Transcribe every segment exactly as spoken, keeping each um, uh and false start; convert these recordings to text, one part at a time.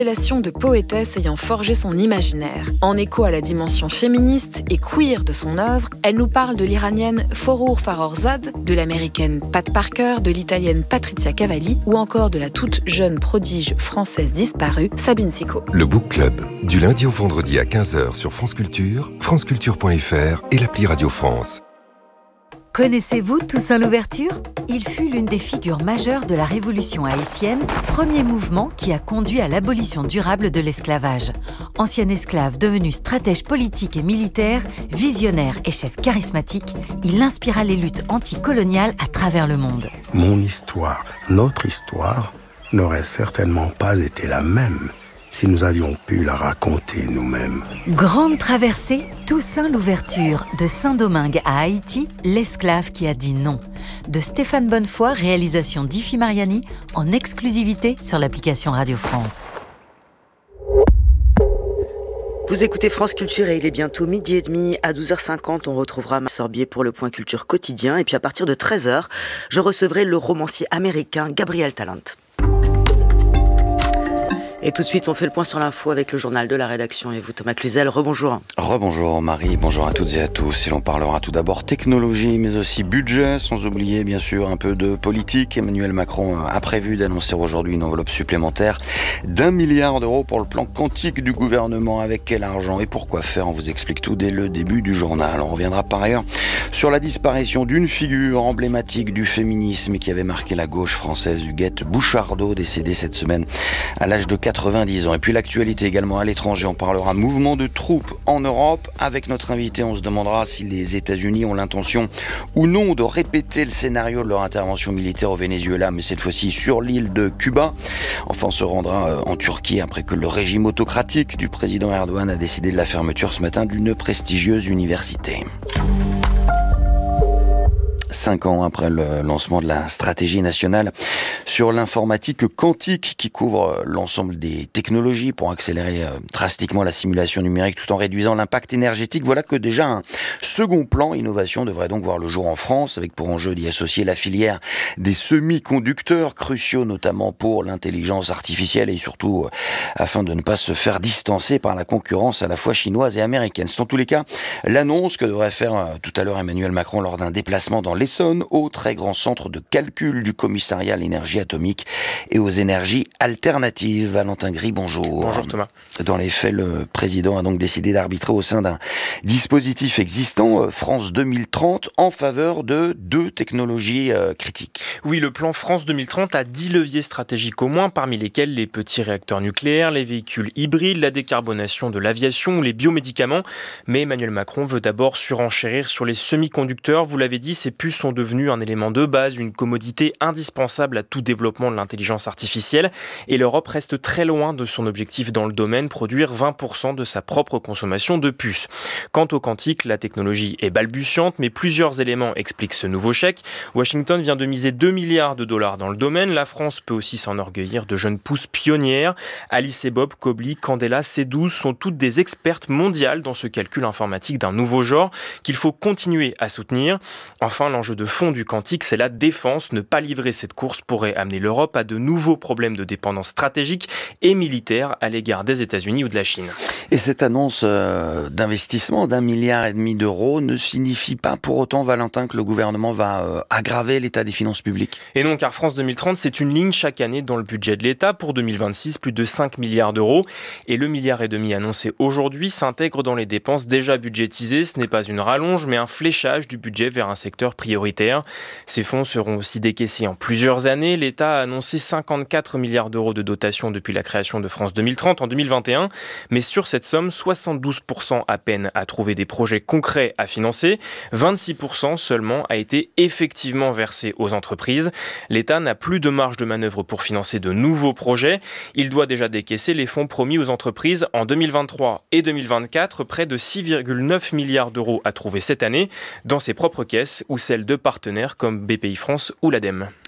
De poétesse ayant forgé son imaginaire. En écho à la dimension féministe et queer de son œuvre, elle nous parle de l'iranienne Forough Farrokhzad, de l'américaine Pat Parker, de l'italienne Patrizia Cavalli ou encore de la toute jeune prodige française disparue Sabine Sicot. Le Book Club, du lundi au vendredi à quinze heures sur France Culture, franceculture point f r et l'appli Radio France. Connaissez-vous Toussaint Louverture ? Il fut l'une des figures majeures de la Révolution haïtienne, premier mouvement qui a conduit à l'abolition durable de l'esclavage. Ancien esclave devenu stratège politique et militaire, visionnaire et chef charismatique, il inspira les luttes anticoloniales à travers le monde. Mon histoire, notre histoire, n'aurait certainement pas été la même si nous avions pu la raconter nous-mêmes. Grande traversée, Toussaint Louverture, de Saint-Domingue à Haïti, l'esclave qui a dit non. De Stéphane Bonnefoy, réalisation d'Ifi Mariani, en exclusivité sur l'application Radio France. Vous écoutez France Culture et il est bientôt midi et demi. À douze heures cinquante, on retrouvera Marc Sorbier pour le Point Culture quotidien. Et puis à partir de treize heures, je recevrai le romancier américain Gabriel Talent. Et tout de suite, on fait le point sur l'info avec le journal de la rédaction. Et vous, Thomas Cluzel, rebonjour. Rebonjour Marie, bonjour à toutes et à tous. Et l'on parlera tout d'abord technologie, mais aussi budget, sans oublier bien sûr un peu de politique. Emmanuel Macron a prévu d'annoncer aujourd'hui une enveloppe supplémentaire d'un milliard d'euros pour le plan quantique du gouvernement. Avec quel argent et pourquoi faire ? On vous explique tout dès le début du journal. On reviendra par ailleurs sur la disparition d'une figure emblématique du féminisme qui avait marqué la gauche française, Huguette Bouchardot, décédée cette semaine à l'âge de quatre-vingt-dix ans. Et puis l'actualité également à l'étranger, on parlera mouvement de troupes en Europe. Avec notre invité, on se demandera si les États-Unis ont l'intention ou non de répéter le scénario de leur intervention militaire au Venezuela, mais cette fois-ci sur l'île de Cuba. Enfin, on se rendra en Turquie après que le régime autocratique du président Erdogan a décidé de la fermeture ce matin d'une prestigieuse université. Cinq ans après le lancement de la stratégie nationale sur l'informatique quantique qui couvre l'ensemble des technologies pour accélérer drastiquement la simulation numérique tout en réduisant l'impact énergétique, voilà que déjà un second plan innovation devrait donc voir le jour en France, avec pour enjeu d'y associer la filière des semi-conducteurs cruciaux notamment pour l'intelligence artificielle et surtout afin de ne pas se faire distancer par la concurrence à la fois chinoise et américaine. C'est en tous les cas l'annonce que devrait faire tout à l'heure Emmanuel Macron lors d'un déplacement dans l'Essonne, au très grand centre de calcul du commissariat à l'énergie atomique et aux énergies alternatives. Valentin Gris, bonjour. Bonjour Thomas. Dans les faits, le président a donc décidé d'arbitrer au sein d'un dispositif existant, France deux mille trente, en faveur de deux technologies euh, critiques. Oui, le plan France deux mille trente a dix leviers stratégiques au moins, parmi lesquels les petits réacteurs nucléaires, les véhicules hybrides, la décarbonation de l'aviation ou les biomédicaments. Mais Emmanuel Macron veut d'abord surenchérir sur les semi-conducteurs. Vous l'avez dit, ces puces sont devenus un élément de base, une commodité indispensable à tout développement de l'intelligence artificielle. Et l'Europe reste très loin de son objectif dans le domaine, produire vingt pour cent de sa propre consommation de puces. Quant au quantique, la technologie est balbutiante, mais plusieurs éléments expliquent ce nouveau chèque. Washington vient de miser deux milliards de dollars dans le domaine. La France peut aussi s'enorgueillir de jeunes pousses pionnières. Alice et Bob, Kobli, Candela, C douze sont toutes des expertes mondiales dans ce calcul informatique d'un nouveau genre qu'il faut continuer à soutenir. Enfin, l'enjeu de fond du quantique, c'est la défense. Ne pas livrer cette course pourrait amener l'Europe à de nouveaux problèmes de dépendance stratégique et militaire à l'égard des États-Unis ou de la Chine. Et cette annonce euh, d'investissement d'un milliard et demi d'euros ne signifie pas pour autant, Valentin, que le gouvernement va euh, aggraver l'état des finances publiques ? Et non, car France deux mille trente, c'est une ligne chaque année dans le budget de l'État. Pour deux mille vingt-six, plus de cinq milliards d'euros. Et le milliard et demi annoncé aujourd'hui s'intègre dans les dépenses déjà budgétisées. Ce n'est pas une rallonge, mais un fléchage du budget vers un secteur prioritaire. Ces fonds seront aussi décaissés en plusieurs années. L'État a annoncé cinquante-quatre milliards d'euros de dotation depuis la création de France deux mille trente en deux mille vingt et un. Mais sur cette somme, soixante-douze pour cent à peine a trouvé des projets concrets à financer. vingt-six pour cent seulement a été effectivement versé aux entreprises. L'État n'a plus de marge de manœuvre pour financer de nouveaux projets. Il doit déjà décaisser les fonds promis aux entreprises en deux mille vingt-trois et deux mille vingt-quatre. Près de six virgule neuf milliards d'euros à trouver cette année dans ses propres caisses ou celles de partenaires comme B P I France ou l'A D E M.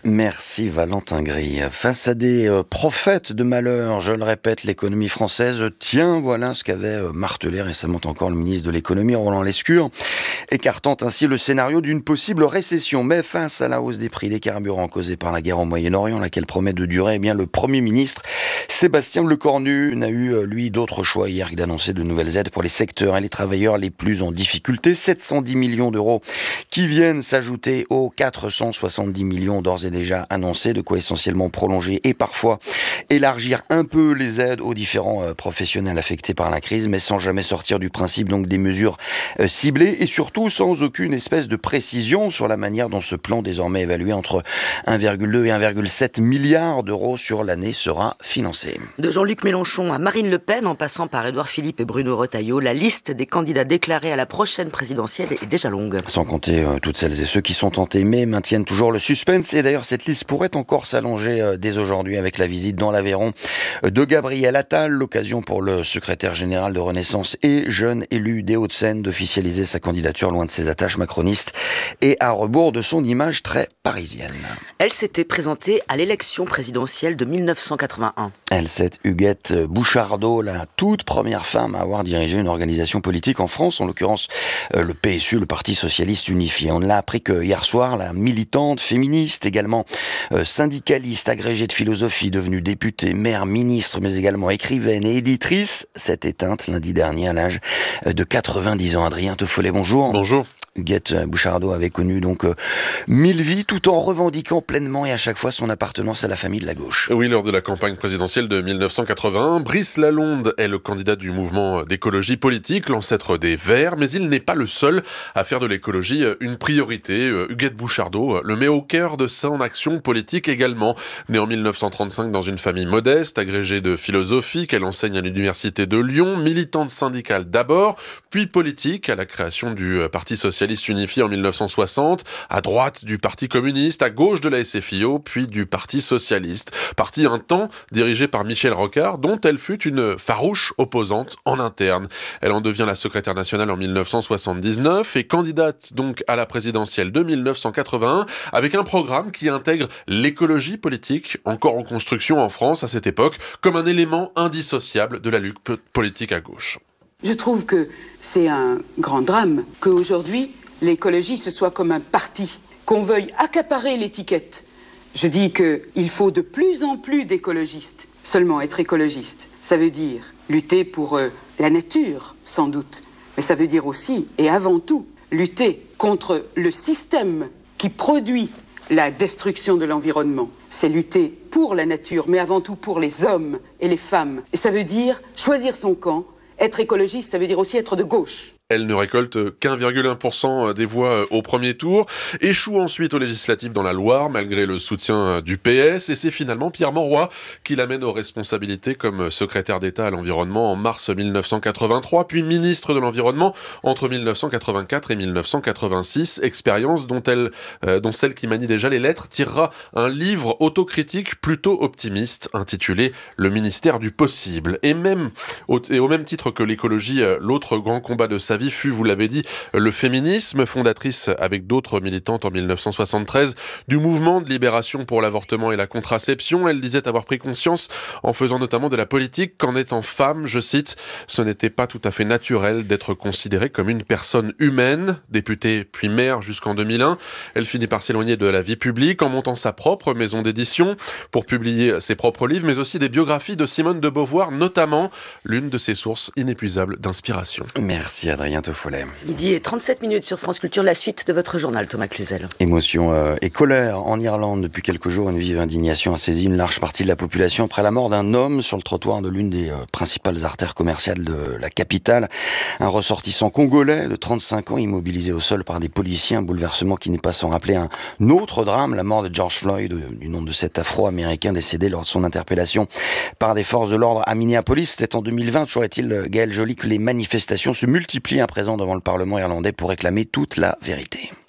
Merci Valentin Gris. Face à des euh, prophètes de malheur, je le répète, l'économie française tient, voilà ce qu'avait euh, martelé récemment encore le ministre de l'économie Roland Lescure, écartant ainsi le scénario d'une possible récession. Mais face à la hausse des prix des carburants causée par la guerre au Moyen-Orient, laquelle promet de durer, eh bien le Premier ministre Sébastien Lecornu n'a eu, euh, lui, d'autres choix hier que d'annoncer de nouvelles aides pour les secteurs et les travailleurs les plus en difficulté. sept cent dix millions d'euros qui viennent s'ajouter aux quatre cent soixante-dix millions d'ores et déjà annoncés, de quoi essentiellement prolonger et parfois élargir un peu les aides aux différents euh, professionnels affectés par la crise, mais sans jamais sortir du principe donc des mesures euh, ciblées et surtout sans aucune espèce de précision sur la manière dont ce plan, désormais évalué entre un virgule deux et un virgule sept milliard d'euros sur l'année, sera financé. De Jean-Luc Mélenchon à Marine Le Pen, en passant par Édouard Philippe et Bruno Retailleau, la liste des candidats déclarés à la prochaine présidentielle est déjà longue. Sans compter euh, toutes celles et ceux qui sont tentés mais maintiennent toujours le suspense. Et d'ailleurs, cette liste pourrait encore s'allonger euh, dès aujourd'hui avec la visite dans l'Aveyron euh, de Gabriel Attal, l'occasion pour le secrétaire général de Renaissance et jeune élu des Hauts-de-Seine d'officialiser sa candidature loin de ses attaches macronistes et à rebours de son image très parisienne. Elle s'était présentée à l'élection présidentielle de mille neuf cent quatre-vingt-un. Elle, c'est Huguette Bouchardot, la toute première femme à avoir dirigé une organisation politique en France, en l'occurrence euh, le P S U, le Parti Socialiste Unifié. On l'a appris que hier soir, la militante féministe, également euh, syndicaliste, agrégée de philosophie, devenue députée, maire, ministre, mais également écrivaine et éditrice, s'est éteinte lundi dernier à l'âge de quatre-vingt-dix ans. Adrien Toffolet, bonjour. Bonjour. Huguette Bouchardot avait connu donc euh, mille vies tout en revendiquant pleinement et à chaque fois son appartenance à la famille de la gauche. Oui, lors de la campagne présidentielle de mille neuf cent quatre-vingt-un, Brice Lalonde est le candidat du mouvement d'écologie politique, l'ancêtre des Verts, mais il n'est pas le seul à faire de l'écologie une priorité. Huguette Bouchardot le met au cœur de son action politique également. Née en mille neuf cent trente-cinq dans une famille modeste, agrégée de philosophie, qu'elle enseigne à l'université de Lyon, militante syndicale d'abord, puis politique à la création du Parti Socialiste Unifié en mille neuf cent soixante, à droite du Parti communiste, à gauche de la S F I O, puis du Parti socialiste. Parti un temps dirigé par Michel Rocard, dont elle fut une farouche opposante en interne. Elle en devient la secrétaire nationale en mille neuf cent soixante-dix-neuf et candidate donc à la présidentielle de mille neuf cent quatre-vingt-un avec un programme qui intègre l'écologie politique, encore en construction en France à cette époque, comme un élément indissociable de la lutte politique à gauche. Je trouve que c'est un grand drame qu'aujourd'hui, l'écologie, ce soit comme un parti, qu'on veuille accaparer l'étiquette. Je dis qu'il faut de plus en plus d'écologistes. Seulement être écologiste, ça veut dire lutter pour euh, la nature, sans doute. Mais ça veut dire aussi, et avant tout, lutter contre le système qui produit la destruction de l'environnement. C'est lutter pour la nature, mais avant tout pour les hommes et les femmes. Et ça veut dire choisir son camp. Être écologiste, ça veut dire aussi être de gauche. Elle ne récolte qu'un virgule un pour cent des voix au premier tour, échoue ensuite aux législatives dans la Loire, malgré le soutien du P S, et c'est finalement Pierre Mauroy qui l'amène aux responsabilités comme secrétaire d'État à l'environnement en mars mille neuf cent quatre-vingt-trois, puis ministre de l'Environnement entre mille neuf cent quatre-vingt-quatre et mille neuf cent quatre-vingt-six, expérience dont, elle, euh, dont celle qui manie déjà les lettres tirera un livre autocritique plutôt optimiste, intitulé « Le ministère du possible ». Et même, au, et au même titre que l'écologie, l'autre grand combat de sa vie fut, vous l'avez dit, le féminisme, fondatrice avec d'autres militantes en mille neuf cent soixante-treize du mouvement de libération pour l'avortement et la contraception. Elle disait avoir pris conscience, en faisant notamment de la politique, qu'en étant femme, je cite, ce n'était pas tout à fait naturel d'être considérée comme une personne humaine. Députée puis maire jusqu'en deux mille un, elle finit par s'éloigner de la vie publique en montant sa propre maison d'édition pour publier ses propres livres, mais aussi des biographies de Simone de Beauvoir, notamment l'une de ses sources inépuisables d'inspiration. Merci Adrien Toffolet. Midi et trente-sept minutes sur France Culture, la suite de votre journal, Thomas Cluzel. Émotion euh, et colère en Irlande. Depuis quelques jours, une vive indignation a saisi une large partie de la population après la mort d'un homme sur le trottoir de l'une des euh, principales artères commerciales de la capitale. Un ressortissant congolais de trente-cinq ans, immobilisé au sol par des policiers. Un bouleversement qui n'est pas sans rappeler un autre drame, la mort de George Floyd, du nom de cet afro-américain décédé lors de son interpellation par des forces de l'ordre à Minneapolis. C'était en deux mille vingt, toujours est-il, Gaël Joly, que les manifestations se multiplient à présent devant le Parlement irlandais pour réclamer toute la vérité.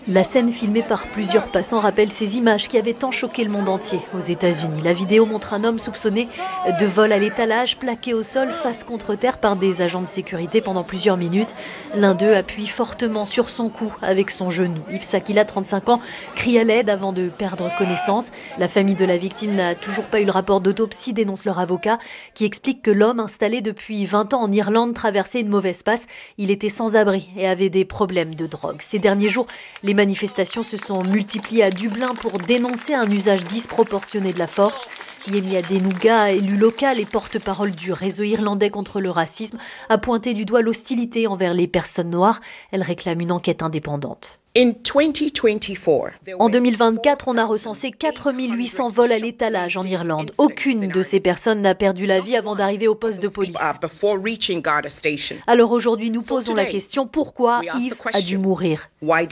La scène filmée par plusieurs passants rappelle ces images qui avaient tant choqué le monde entier aux États-Unis. La vidéo montre un homme soupçonné de vol à l'étalage, plaqué au sol face contre terre par des agents de sécurité pendant plusieurs minutes. L'un d'eux appuie fortement sur son cou avec son genou. Yves Sakila, trente-cinq ans, crie à l'aide avant de perdre connaissance. La famille de la victime n'a toujours pas eu le rapport d'autopsie, dénonce leur avocat, qui explique que l'homme installé depuis vingt ans en Irlande traversait une mauvaise passe. Il était sans abri et avait des problèmes de drogue. Ces derniers jours, les manifestations se sont multipliées à Dublin pour dénoncer un usage disproportionné de la force. Yemi Adenuga, élu local et porte-parole du réseau irlandais contre le racisme, a pointé du doigt l'hostilité envers les personnes noires. Elle réclame une enquête indépendante. En deux mille vingt-quatre, on a recensé quatre mille huit cents vols à l'étalage en Irlande. Aucune de ces personnes n'a perdu la vie avant d'arriver au poste de police. Alors aujourd'hui, nous posons la question, pourquoi Yves a dû mourir ?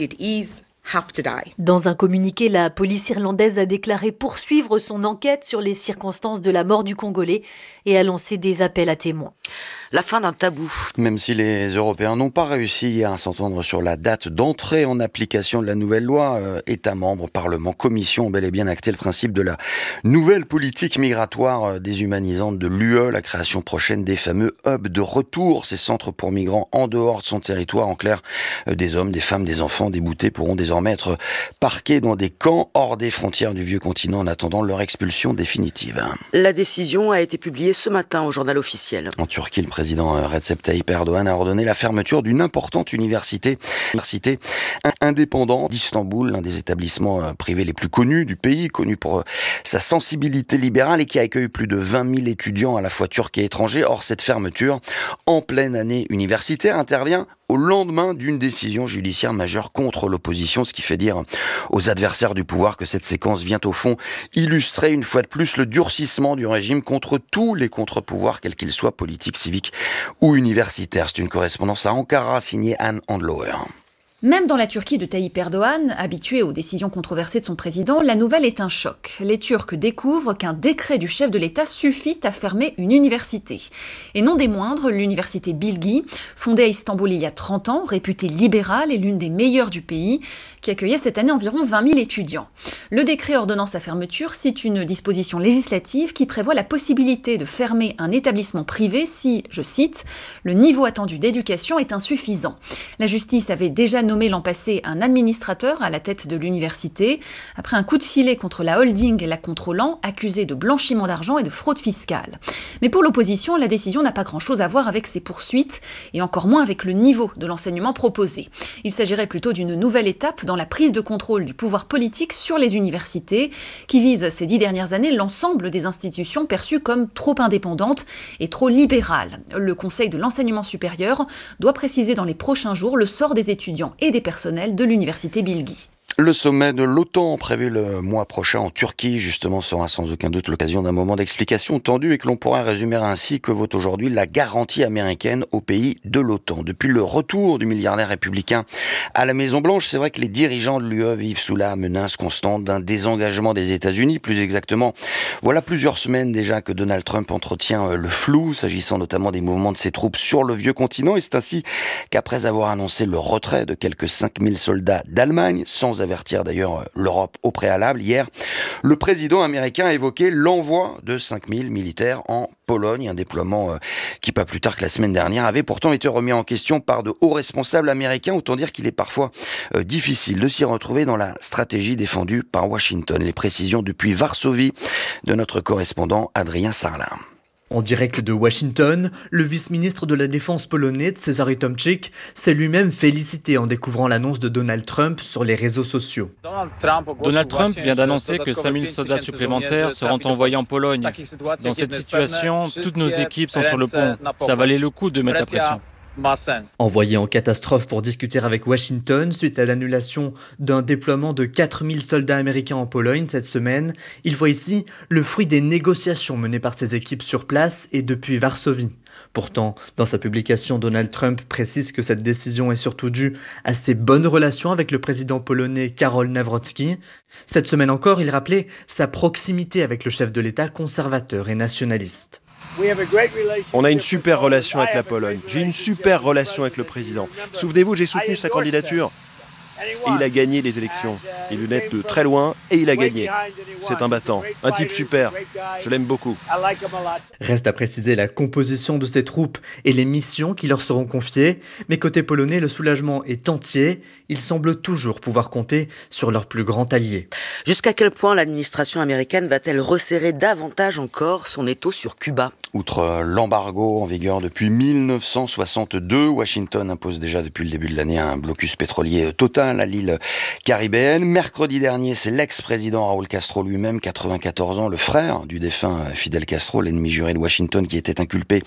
Dans un communiqué, la police irlandaise a déclaré poursuivre son enquête sur les circonstances de la mort du Congolais et a lancé des appels à témoins. La fin d'un tabou. Même si les Européens n'ont pas réussi à s'entendre sur la date d'entrée en application de la nouvelle loi, euh, États membres, Parlement, Commission ont bel et bien acté le principe de la nouvelle politique migratoire euh, déshumanisante de l'U E, la création prochaine des fameux hubs de retour, ces centres pour migrants en dehors de son territoire. En clair, euh, des hommes, des femmes, des enfants déboutés pourront désormais être parqués dans des camps hors des frontières du vieux continent en attendant leur expulsion définitive. La décision a été publiée ce matin au journal officiel. En Turquie, le président Recep Tayyip Erdogan a ordonné la fermeture d'une importante université, université indépendante d'Istanbul, l'un des établissements privés les plus connus du pays, connu pour sa sensibilité libérale et qui accueille plus de vingt mille étudiants à la fois turcs et étrangers. Or, cette fermeture, en pleine année universitaire, intervient au lendemain d'une décision judiciaire majeure contre l'opposition, ce qui fait dire aux adversaires du pouvoir que cette séquence vient au fond illustrer une fois de plus le durcissement du régime contre tous les contre-pouvoirs, quels qu'ils soient, politiques, civiques ou universitaires. C'est une correspondance à Ankara signée Anne Handlower. Même dans la Turquie de Tayyip Erdogan, habitué aux décisions controversées de son président, la nouvelle est un choc. Les Turcs découvrent qu'un décret du chef de l'État suffit à fermer une université. Et non des moindres, l'université Bilgi, fondée à Istanbul il y a trente ans, réputée libérale et l'une des meilleures du pays, qui accueillait cette année environ vingt mille étudiants. Le décret ordonnant sa fermeture cite une disposition législative qui prévoit la possibilité de fermer un établissement privé si, je cite, « le niveau attendu d'éducation est insuffisant ». La justice avait déjà nommé l'an passé un administrateur à la tête de l'université, après un coup de filet contre la holding et la contrôlant, accusée de blanchiment d'argent et de fraude fiscale. Mais pour l'opposition, la décision n'a pas grand-chose à voir avec ces poursuites, et encore moins avec le niveau de l'enseignement proposé. Il s'agirait plutôt d'une nouvelle étape dans la prise de contrôle du pouvoir politique sur les universités, qui vise ces dix dernières années l'ensemble des institutions perçues comme trop indépendantes et trop libérales. Le Conseil de l'enseignement supérieur doit préciser dans les prochains jours le sort des étudiants et des personnels de l'université Bilgi. Le sommet de l'OTAN prévu le mois prochain en Turquie, justement, sera sans aucun doute l'occasion d'un moment d'explication tendu et que l'on pourrait résumer ainsi que vaut aujourd'hui la garantie américaine aux pays de l'OTAN. Depuis le retour du milliardaire républicain à la Maison-Blanche, c'est vrai que les dirigeants de l'U E vivent sous la menace constante d'un désengagement des États-Unis. Plus exactement, voilà plusieurs semaines déjà que Donald Trump entretient le flou, s'agissant notamment des mouvements de ses troupes sur le vieux continent. Et c'est ainsi qu'après avoir annoncé le retrait de quelques cinq mille soldats d'Allemagne, sans avertir d'ailleurs l'Europe au préalable, hier, le président américain a évoqué l'envoi de cinq mille militaires en Pologne, un déploiement qui, pas plus tard que la semaine dernière, avait pourtant été remis en question par de hauts responsables américains. Autant dire qu'il est parfois difficile de s'y retrouver dans la stratégie défendue par Washington. Les précisions depuis Varsovie de notre correspondant Adrien Sarlin. En direct de Washington, le vice-ministre de la Défense polonais, Cezary Tomczyk, s'est lui-même félicité en découvrant l'annonce de Donald Trump sur les réseaux sociaux. Donald Trump vient d'annoncer que cinq mille soldats supplémentaires seront envoyés en Pologne. Dans cette situation, toutes nos équipes sont sur le pont. Ça valait le coup de mettre la pression. Envoyé en catastrophe pour discuter avec Washington suite à l'annulation d'un déploiement de quatre mille soldats américains en Pologne cette semaine, il voit ici le fruit des négociations menées par ses équipes sur place et depuis Varsovie. Pourtant, dans sa publication, Donald Trump précise que cette décision est surtout due à ses bonnes relations avec le président polonais Karol Nawrocki. Cette semaine encore, il rappelait sa proximité avec le chef de l'État conservateur et nationaliste. On a une super relation avec la Pologne. J'ai une super relation avec le président. Souvenez-vous, j'ai soutenu sa candidature. et il a gagné les élections. Il venait de très loin et il a gagné. C'est un battant, un type super. Je l'aime beaucoup. Reste à préciser la composition de ces troupes et les missions qui leur seront confiées. Mais côté polonais, le soulagement est entier. Ils semblent toujours pouvoir compter sur leur plus grand allié. Jusqu'à quel point l'administration américaine va-t-elle resserrer davantage encore son étau sur Cuba ? Outre l'embargo en vigueur depuis mille neuf cent soixante-deux, Washington impose déjà depuis le début de l'année un blocus pétrolier total à l'île caribéenne. Mercredi dernier, c'est l'ex-président Raúl Castro lui-même, quatre-vingt-quatorze ans, le frère du défunt Fidel Castro, l'ennemi juré de Washington, qui était inculpé